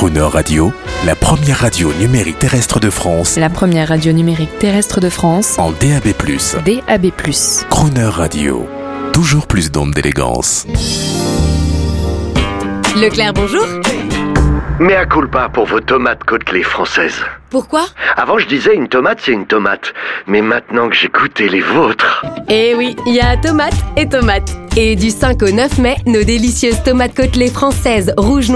Crooner Radio, la première radio numérique terrestre de France. La première radio numérique terrestre de France. En DAB+. DAB+. Crooner Radio. Toujours plus d'ondes d'élégance. Leclerc, bonjour. Mea culpa pour vos tomates côtelées françaises. Pourquoi ? Avant, je disais une tomate, c'est une tomate. Mais maintenant que j'ai goûté les vôtres... Eh oui, il y a tomates et tomates. Et du 5 au 9 mai, nos délicieuses tomates côtelées françaises rouges,